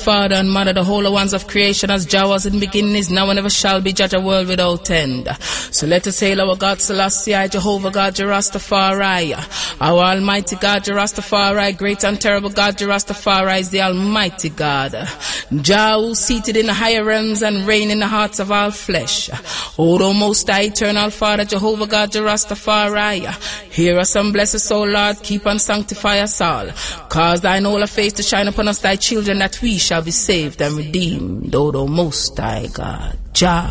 Father and Mother, the holy ones of creation, as Jah was in the beginning, is now and ever shall be, judge a world without end. So let us hail our God Selassie, Jehovah God, Jah Rastafari. Our Almighty God, Jah Rastafari, great and terrible God, Jah Rastafari is the Almighty God. Jah, who seated in the higher realms and reign in the hearts of all flesh. O thou most high, eternal Father, Jehovah God, Jah Rastafari, hear us and bless us, O Lord, keep and sanctify us all. Cause thine holy face to shine upon us, thy children, that we shall be saved and redeemed, O thou most high God. Jah.